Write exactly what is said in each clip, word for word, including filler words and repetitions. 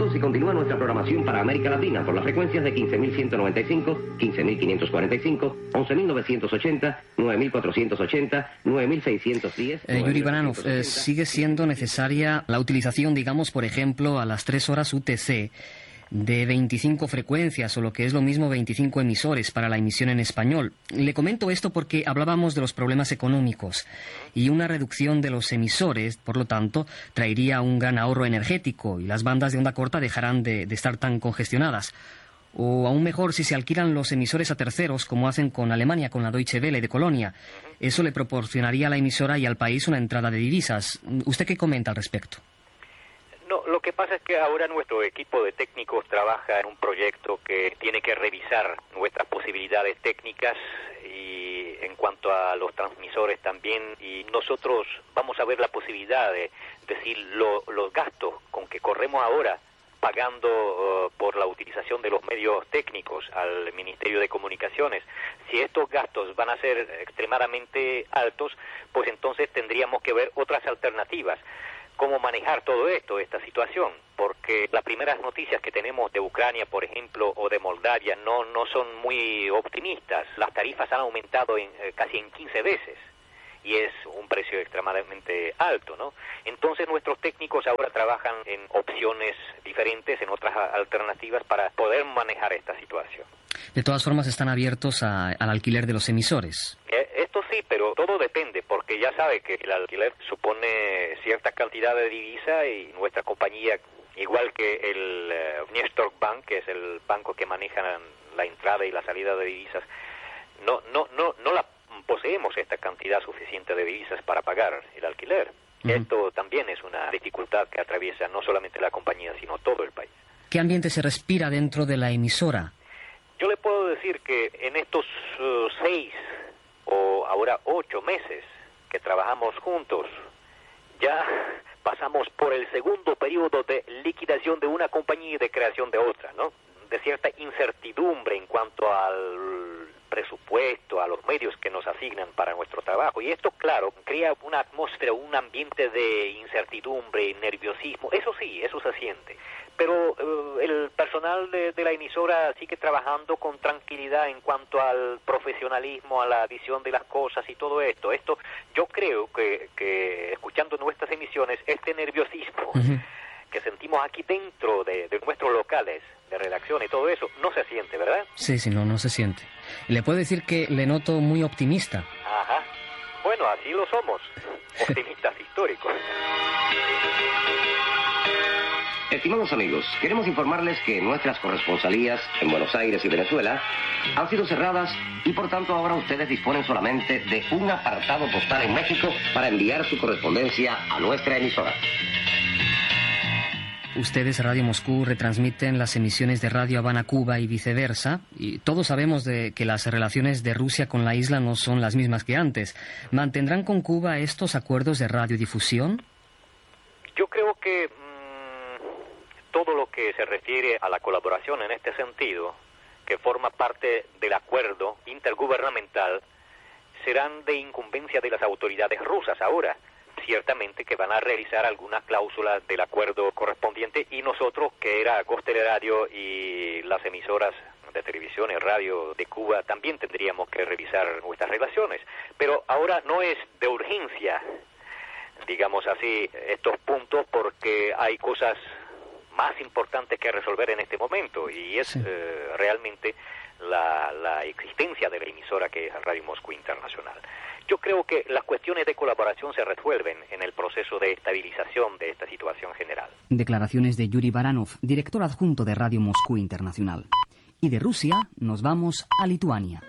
saludos y continúa nuestra programación para América Latina por las frecuencias de quince mil ciento noventa y cinco, quince mil quinientos cuarenta y cinco, once mil novecientos ochenta, nueve mil cuatrocientos ochenta, nueve mil seiscientos diez... Eh, Yuri Baranov, eh, sigue siendo necesaria la utilización, digamos, por ejemplo, a las tres horas U T C, de veinticinco frecuencias, o lo que es lo mismo veinticinco emisores para la emisión en español. Le comento esto porque hablábamos de los problemas económicos y una reducción de los emisores, por lo tanto, traería un gran ahorro energético y las bandas de onda corta dejarán de, de estar tan congestionadas. O aún mejor, si se alquilan los emisores a terceros, como hacen con Alemania, con la Deutsche Welle de Colonia. Eso le proporcionaría a la emisora y al país una entrada de divisas. ¿Usted qué comenta al respecto? No, lo que pasa es que ahora nuestro equipo de técnicos trabaja en un proyecto que tiene que revisar nuestras posibilidades técnicas y en cuanto a los transmisores también, y nosotros vamos a ver la posibilidad de decir lo, los gastos con que corremos ahora pagando uh, por la utilización de los medios técnicos al Ministerio de Comunicaciones. Si estos gastos van a ser extremadamente altos, pues entonces tendríamos que ver otras alternativas. Cómo manejar todo esto, esta situación, porque las primeras noticias que tenemos de Ucrania, por ejemplo, o de Moldavia, no no son muy optimistas. Las tarifas han aumentado en, eh, casi en quince veces, y es un precio extremadamente alto, ¿no? Entonces nuestros técnicos ahora trabajan en opciones diferentes, en otras alternativas para poder manejar esta situación. De todas formas, están abiertos a, al alquiler de los emisores. Eh, esto sí, pero todo depende, porque ya sabe que el alquiler supone cierta cantidad de divisa y nuestra compañía, igual que el uh, Nestor Bank, que es el banco que maneja la entrada y la salida de divisas, no no no no la poseemos esta cantidad suficiente de divisas para pagar el alquiler. Uh-huh. Esto también es una dificultad que atraviesa no solamente la compañía, sino todo el país. ¿Qué ambiente se respira dentro de la emisora? Yo le puedo decir que en estos uh, seis o ahora ocho meses que trabajamos juntos, ya pasamos por el segundo periodo de liquidación de una compañía y de creación de otra, ¿no? De cierta incertidumbre en cuanto al presupuesto, a los medios que nos asignan para nuestro trabajo. Y esto, claro, crea una atmósfera, un ambiente de incertidumbre, nerviosismo. Eso sí, eso se siente. Pero uh, el personal de, de la emisora sigue trabajando con tranquilidad en cuanto al profesionalismo, a la visión de las cosas y todo esto. Esto, yo creo que, que escuchando nuestras emisiones, este nerviosismo uh-huh. que sentimos aquí dentro de, de nuestros locales de redacción y todo eso, no se siente, ¿verdad? Sí, sí, no, no se siente. Le puedo decir que le noto muy optimista. Ajá. Bueno, así lo somos, optimistas históricos. Estimados amigos, queremos informarles que nuestras corresponsalías en Buenos Aires y Venezuela han sido cerradas y por tanto ahora ustedes disponen solamente de un apartado postal en México para enviar su correspondencia a nuestra emisora. Ustedes, Radio Moscú, retransmiten las emisiones de Radio Habana, Cuba y viceversa, y todos sabemos de que las relaciones de Rusia con la isla no son las mismas que antes. ¿Mantendrán con Cuba estos acuerdos de radiodifusión? Yo creo que todo lo que se refiere a la colaboración en este sentido, que forma parte del acuerdo intergubernamental, serán de incumbencia de las autoridades rusas ahora. Ciertamente que van a realizar algunas cláusulas del acuerdo correspondiente y nosotros, que era Costeleradio y las emisoras de televisión y radio de Cuba, también tendríamos que revisar nuestras relaciones. Pero ahora no es de urgencia, digamos así, estos puntos, porque hay cosas más importantes que resolver en este momento, y es sí. eh, realmente la, la existencia de la emisora que es Radio Moscú Internacional. Yo creo que las cuestiones de colaboración se resuelven en el proceso de estabilización de esta situación general. Declaraciones de Yuri Baranov, director adjunto de Radio Moscú Internacional. Y de Rusia nos vamos a Lituania.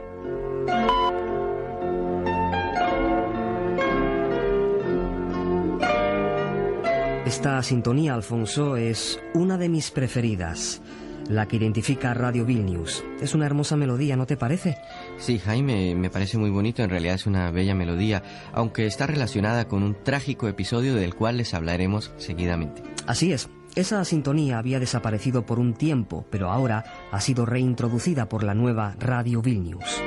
Esta sintonía, Alfonso, es una de mis preferidas, la que identifica a Radio Vilnius. Es una hermosa melodía, ¿no te parece? Sí, Jaime, me parece muy bonito, en realidad es una bella melodía, aunque está relacionada con un trágico episodio del cual les hablaremos seguidamente. Así es, esa sintonía había desaparecido por un tiempo, pero ahora ha sido reintroducida por la nueva Radio Vilnius.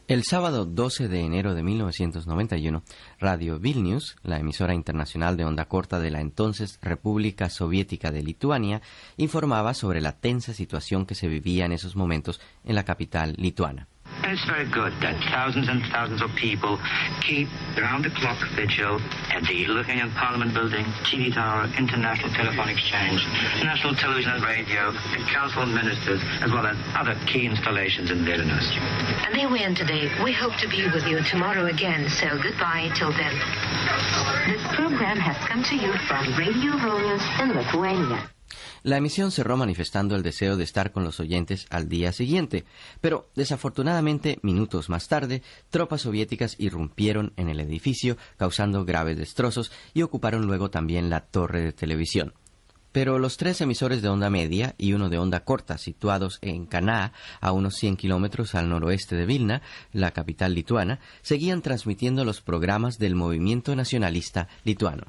El sábado doce de enero de mil novecientos noventa y uno, Radio Vilnius, la emisora internacional de onda corta de la entonces República Soviética de Lituania, informaba sobre la tensa situación que se vivía en esos momentos en la capital lituana. It's very good that thousands and thousands of people keep round-the-clock vigil at the Lithuanian Parliament Building, T V Tower, International Telephone Exchange, National Television and Radio, and Council of Ministers, as well as other key installations in Vilnius. And there we end today. We hope to be with you tomorrow again, so goodbye till then. This program has come to you from Radio Vilnius in Lithuania. La emisión cerró manifestando el deseo de estar con los oyentes al día siguiente, pero desafortunadamente, minutos más tarde, tropas soviéticas irrumpieron en el edificio, causando graves destrozos y ocuparon luego también la torre de televisión. Pero los tres emisores de onda media y uno de onda corta situados en Kanaa, a unos cien kilómetros al noroeste de Vilna, la capital lituana, seguían transmitiendo los programas del movimiento nacionalista lituano.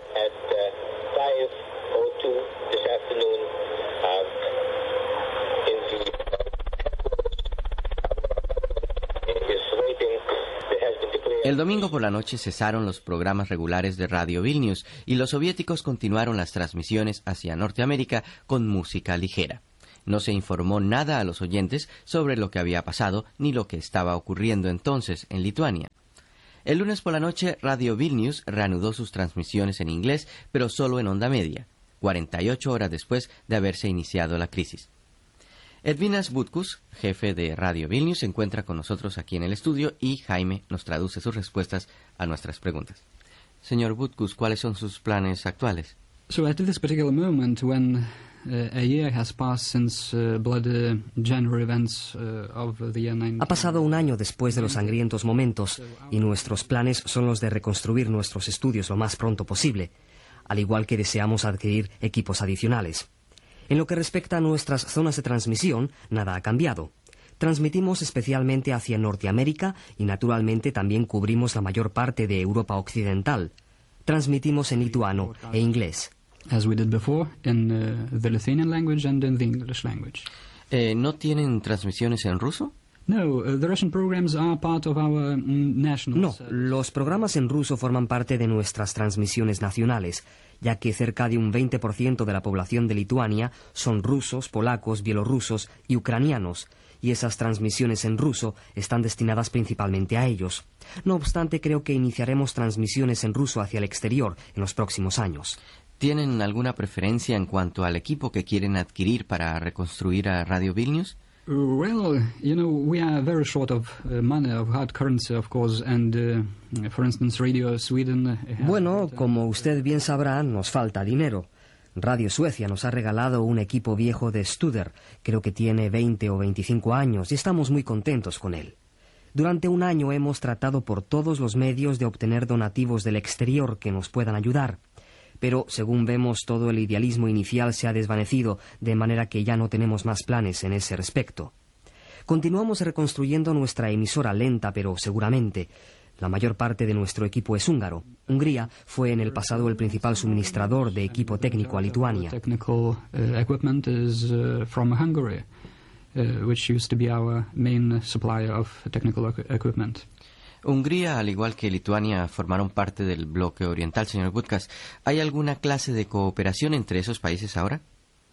El domingo por la noche cesaron los programas regulares de Radio Vilnius y los soviéticos continuaron las transmisiones hacia Norteamérica con música ligera. No se informó nada a los oyentes sobre lo que había pasado ni lo que estaba ocurriendo entonces en Lituania. El lunes por la noche, Radio Vilnius reanudó sus transmisiones en inglés, pero solo en onda media, cuarenta y ocho horas después de haberse iniciado la crisis. Edvinas Butkus, jefe de Radio Vilnius, se encuentra con nosotros aquí en el estudio y Jaime nos traduce sus respuestas a nuestras preguntas. Señor Butkus, ¿cuáles son sus planes actuales? So at this particular moment, when uh, a year has passed since uh, bloody January events uh, of the year nineteen... Ha pasado un año después de los sangrientos momentos y nuestros planes son los de reconstruir nuestros estudios lo más pronto posible, al igual que deseamos adquirir equipos adicionales. En lo que respecta a nuestras zonas de transmisión, nada ha cambiado. Transmitimos especialmente hacia Norteamérica y naturalmente también cubrimos la mayor parte de Europa Occidental. Transmitimos en lituano e inglés. As we did before, in uh, the Lithuanian language and in the English language. Eh, ¿No tienen transmisiones en ruso? No, uh, the Russian programs are part of our um, national... No, los programas en ruso forman parte de nuestras transmisiones nacionales, ya que cerca de un veinte por ciento de la población de Lituania son rusos, polacos, bielorrusos y ucranianos, y esas transmisiones en ruso están destinadas principalmente a ellos. No obstante, creo que iniciaremos transmisiones en ruso hacia el exterior en los próximos años. ¿Tienen alguna preferencia en cuanto al equipo que quieren adquirir para reconstruir a Radio Vilnius? Well, you know, we are very short of uh, money, of hard currency, of course, and, uh, for instance, Radio Sweden... Bueno, como usted bien sabrá, nos falta dinero. Radio Suecia nos ha regalado un equipo viejo de Studer, creo que tiene veinte o veinticinco años, y estamos muy contentos con él. Durante un año hemos tratado por todos los medios de obtener donativos del exterior que nos puedan ayudar. Pero, según vemos, todo el idealismo inicial se ha desvanecido, de manera que ya no tenemos más planes en ese respecto. Continuamos reconstruyendo nuestra emisora lenta, pero seguramente. La mayor parte de nuestro equipo es húngaro. Hungría fue en el pasado el principal suministrador de equipo técnico a Lituania. Technical uh, equipment is uh, from Hungary, uh, which used to be our main supplier of technical equipment. Hungría, al igual que Lituania, formaron parte del bloque oriental, señor Butkus. ¿Hay alguna clase de cooperación entre esos países ahora?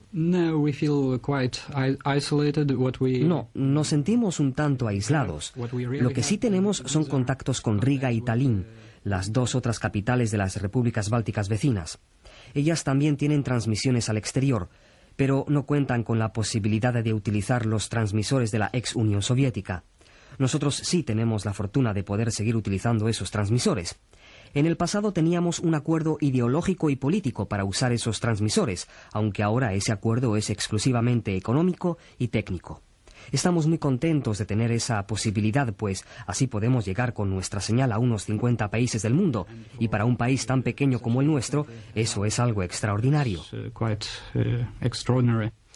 No, we feel quite isolated. What we... No, nos sentimos un tanto aislados. Lo que sí tenemos son contactos con Riga y Tallinn, las dos otras capitales de las repúblicas bálticas vecinas. Ellas también tienen transmisiones al exterior, pero no cuentan con la posibilidad de utilizar los transmisores de la ex Unión Soviética. Nosotros sí tenemos la fortuna de poder seguir utilizando esos transmisores. En el pasado teníamos un acuerdo ideológico y político para usar esos transmisores, aunque ahora ese acuerdo es exclusivamente económico y técnico. Estamos muy contentos de tener esa posibilidad, pues así podemos llegar con nuestra señal a unos cincuenta países del mundo, y para un país tan pequeño como el nuestro, eso es algo extraordinario.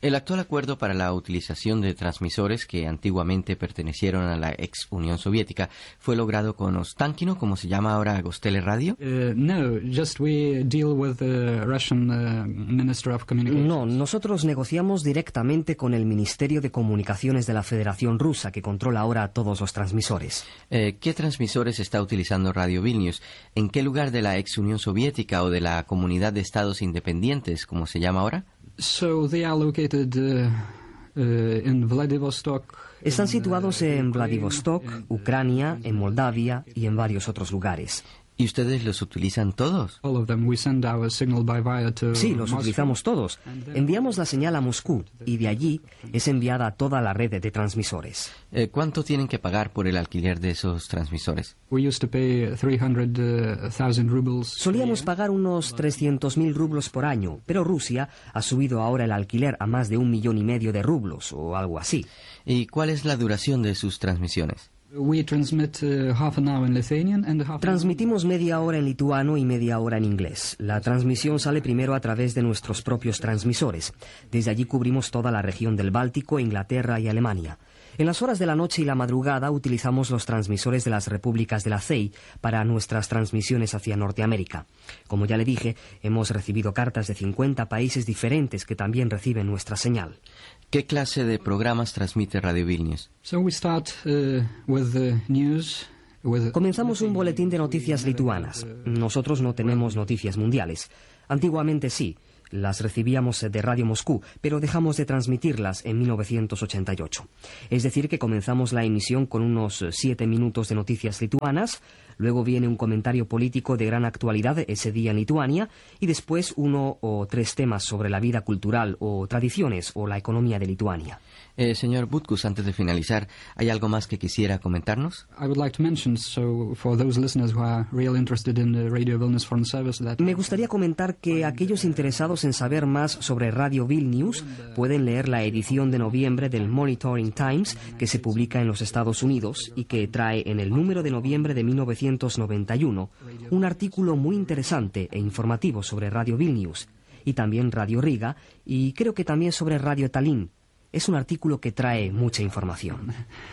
El actual acuerdo para la utilización de transmisores que antiguamente pertenecieron a la ex Unión Soviética fue logrado con Ostankino, como se llama ahora Gostele Radio. Uh, no, just we deal with the Russian uh, Minister of Communications. No, nosotros negociamos directamente con el Ministerio de Comunicaciones de la Federación Rusa, que controla ahora todos los transmisores. Eh, ¿Qué transmisores está utilizando Radio Vilnius? ¿En qué lugar de la ex Unión Soviética o de la Comunidad de Estados Independientes, como se llama ahora? So they are located uh, uh, in Vladivostok. Están situados en Vladivostok, Ucrania, en Moldavia y en varios otros lugares. ¿Y ustedes los utilizan todos? All of them. We send our signal by via to Sí, los Moscow. utilizamos todos. Enviamos la señal a Moscú y de allí es enviada a toda la red de transmisores. Eh, ¿Cuánto tienen que pagar por el alquiler de esos transmisores? We used to pay three hundred thousand rubles. Solíamos pagar unos trescientos mil rublos por año, pero Rusia ha subido ahora el alquiler a más de un millón y medio de rublos o algo así. ¿Y cuál es la duración de sus transmisiones? We transmit uh, half an hour in Lithuanian and half Transmitimos media hora en lituano y media hora en inglés. La transmisión sale primero a través de nuestros propios transmisores. Desde allí cubrimos toda la región del Báltico, Inglaterra y Alemania. En las horas de la noche y la madrugada utilizamos los transmisores de las repúblicas de la C E I para nuestras transmisiones hacia Norteamérica. Como ya le dije, hemos recibido cartas de cincuenta países diferentes que también reciben nuestra señal. ¿Qué clase de programas transmite Radio Vilnius? So we start uh, with the news. With Comenzamos un boletín de noticias lituanas. Nosotros no tenemos noticias mundiales. Antiguamente sí. Las recibíamos de Radio Moscú, pero dejamos de transmitirlas en mil novecientos ochenta y ocho. Es decir, que comenzamos la emisión con unos siete minutos de noticias lituanas, luego viene un comentario político de gran actualidad ese día en Lituania, y después uno o tres temas sobre la vida cultural o tradiciones o la economía de Lituania. Eh, señor Butkus, antes de finalizar, ¿hay algo más que quisiera comentarnos? I would like to mention, so for those listeners who are really interested in the Radio Vilnius Foreign Service, that Me gustaría comentar que aquellos interesados en saber más sobre Radio Vilnius pueden leer la edición de noviembre del Monitoring Times, que se publica en los Estados Unidos y que trae en el número de noviembre de mil novecientos noventa y uno un artículo muy interesante e informativo sobre Radio Vilnius y también Radio Riga y creo que también sobre Radio Tallinn. Es un artículo que trae mucha información.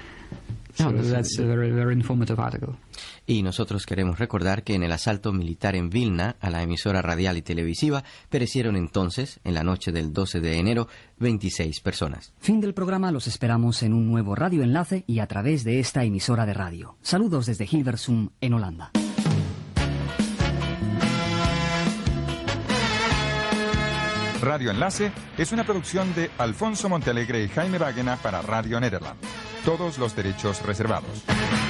so that's a very, very informative article. Y nosotros queremos recordar que en el asalto militar en Vilna a la emisora radial y televisiva perecieron entonces, en la noche del doce de enero, veintiséis personas. Fin del programa, los esperamos en un nuevo radioenlace y a través de esta emisora de radio. Saludos desde Hilversum, en Holanda. Radio Enlace es una producción de Alfonso Montealegre y Jaime Bagena para Radio Nederland. Todos los derechos reservados.